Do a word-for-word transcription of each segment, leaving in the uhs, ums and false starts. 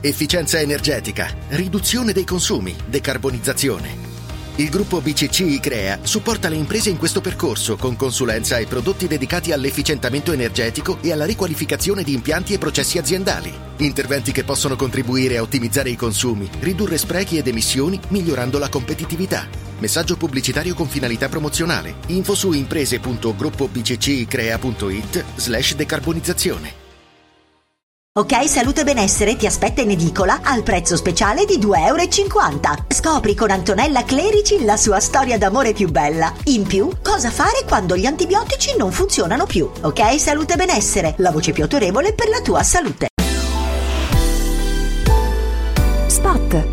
efficienza energetica, riduzione dei consumi, decarbonizzazione. Il gruppo B C C I-Crea supporta le imprese in questo percorso con consulenza e prodotti dedicati all'efficientamento energetico e alla riqualificazione di impianti e processi aziendali. Interventi che possono contribuire a ottimizzare i consumi, ridurre sprechi ed emissioni, migliorando la competitività. Messaggio pubblicitario con finalità promozionale. Info su imprese punto gruppo b c c i crea punto i t slash decarbonizzazione. Ok Salute e Benessere ti aspetta in edicola al prezzo speciale di due e cinquanta euro. Scopri con Antonella Clerici la sua storia d'amore più bella. In più, cosa fare quando gli antibiotici non funzionano più. Ok Salute e Benessere, la voce più autorevole per la tua salute. Spot.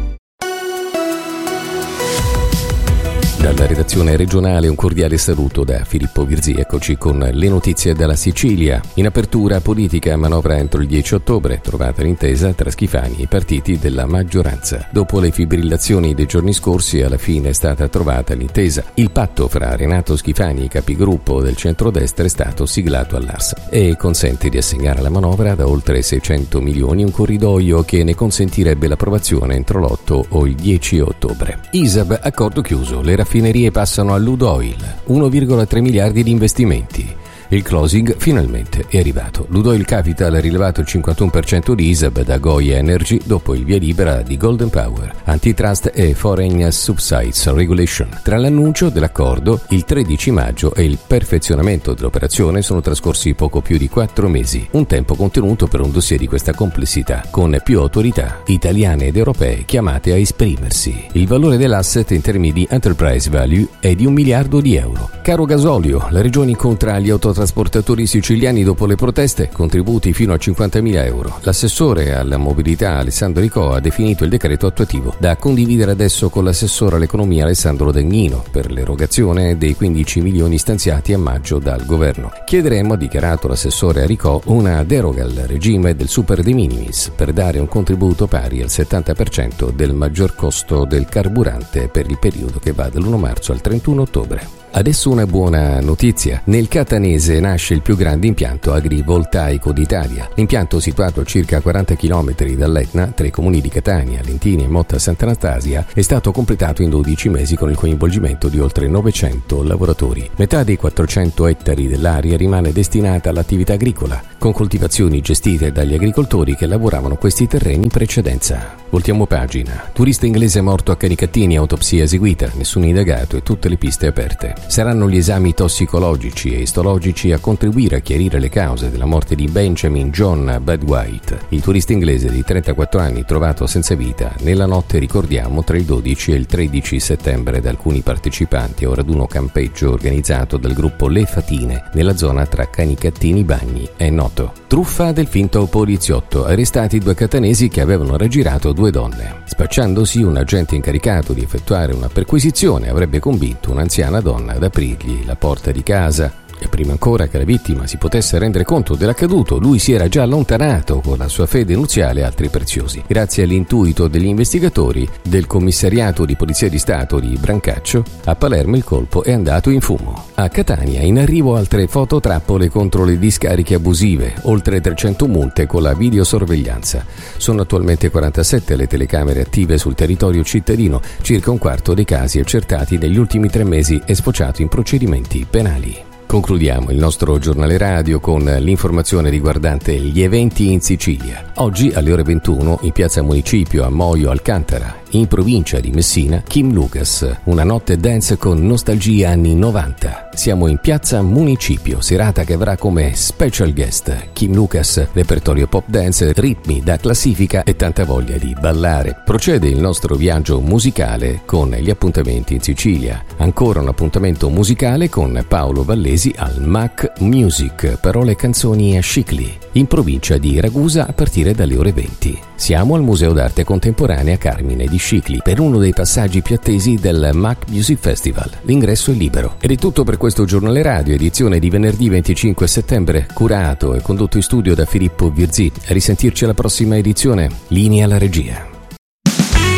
Dalla redazione regionale un cordiale saluto da Filippo Virzì. Eccoci con le notizie dalla Sicilia. In apertura politica, manovra entro il dieci ottobre, trovata l'intesa tra Schifani e i partiti della maggioranza. Dopo le fibrillazioni dei giorni scorsi, alla fine è stata trovata l'intesa. Il patto fra Renato Schifani, capigruppo del centrodestra, è stato siglato all'A R S e consente di assegnare alla manovra da oltre seicento milioni un corridoio che ne consentirebbe l'approvazione entro l'otto o il dieci ottobre. I S A B, accordo chiuso, le raffinerie passano al Ludoil, uno virgola tre miliardi di investimenti. Il closing finalmente è arrivato. Ludoil Capital ha rilevato il cinquantuno per cento di I S A B da Goya Energy dopo il via libera di Golden Power, Antitrust e Foreign Subsidies Regulation. Tra l'annuncio dell'accordo il tredici maggio e il perfezionamento dell'operazione sono trascorsi poco più di quattro mesi, un tempo contenuto per un dossier di questa complessità, con più autorità italiane ed europee chiamate a esprimersi. Il valore dell'asset in termini di enterprise value è di un miliardo di euro. Caro gasolio, la regione incontra gli autotrasportatori siciliani dopo le proteste, contributi fino a cinquantamila euro. L'assessore alla mobilità Alessandro Ricò ha definito il decreto attuativo da condividere adesso con l'assessore all'economia Alessandro Dagnino per l'erogazione dei quindici milioni stanziati a maggio dal governo. Chiederemo, ha dichiarato l'assessore a Ricò, una deroga al regime del super de minimis per dare un contributo pari al settanta per cento del maggior costo del carburante per il periodo che va dall'primo marzo al trentuno ottobre. Adesso una buona notizia. Nel Catanese nasce il più grande impianto agrivoltaico d'Italia. L'impianto, situato a circa quaranta chilometri dall'Etna, tra i comuni di Catania, Lentini e Motta Sant'Anastasia, è stato completato in dodici mesi con il coinvolgimento di oltre novecento lavoratori. Metà dei quattrocento ettari dell'area rimane destinata all'attività agricola, con coltivazioni gestite dagli agricoltori che lavoravano questi terreni in precedenza. Voltiamo pagina. Turista inglese morto a Canicattini, autopsia eseguita, nessun indagato e tutte le piste aperte. Saranno gli esami tossicologici e istologici a contribuire a chiarire le cause della morte di Benjamin John Badwhite, il turista inglese di trentaquattro anni trovato senza vita nella notte, ricordiamo, tra il dodici e il tredici settembre da alcuni partecipanti a un raduno campeggio organizzato dal gruppo Le Fatine nella zona tra Canicattini Bagni e Noto. Truffa del finto poliziotto, arrestati due catanesi che avevano raggirato due donne. Spacciandosi, un agente incaricato di effettuare una perquisizione avrebbe convinto un'anziana donna ad aprirgli la porta di casa e prima ancora che la vittima si potesse rendere conto dell'accaduto, lui si era già allontanato con la sua fede nuziale e altri preziosi. Grazie all'intuito degli investigatori del commissariato di Polizia di Stato di Brancaccio, a Palermo il colpo è andato in fumo. A Catania in arrivo altre fototrappole contro le discariche abusive, oltre trecento multe con la videosorveglianza. Sono attualmente quarantasette le telecamere attive sul territorio cittadino, circa un quarto dei casi accertati negli ultimi tre mesi è sfociato in procedimenti penali. Concludiamo il nostro giornale radio con l'informazione riguardante gli eventi in Sicilia. Oggi alle ore ventuno in piazza Municipio a Moio Alcantara, in provincia di Messina, Kim Lucas, una notte dance con nostalgia anni novanta. Siamo in piazza Municipio, serata che avrà come special guest Kim Lucas, repertorio pop dance, ritmi da classifica e tanta voglia di ballare. Procede il nostro viaggio musicale con gli appuntamenti in Sicilia. Ancora un appuntamento musicale con Paolo Vallesi al Mac Music, parole e canzoni a Scicli, in provincia di Ragusa a partire dalle ore venti. Siamo al Museo d'Arte Contemporanea Carmine di Scicli per uno dei passaggi più attesi del Mac Music Festival. L'ingresso è libero. Ed è tutto per questo giornale radio, edizione di venerdì venticinque settembre, curato e condotto in studio da Filippo Virzì. A risentirci alla prossima edizione. Linea alla regia.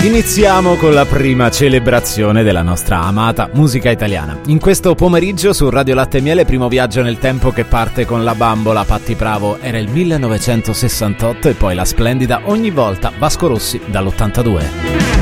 Iniziamo con la prima celebrazione della nostra amata musica italiana. In questo pomeriggio su Radio Latte e Miele, primo viaggio nel tempo che parte con La Bambola, Patti Bravo, era il millenovecentosessantotto, e poi la splendida Ogni volta, Vasco Rossi, dall'ottantadue.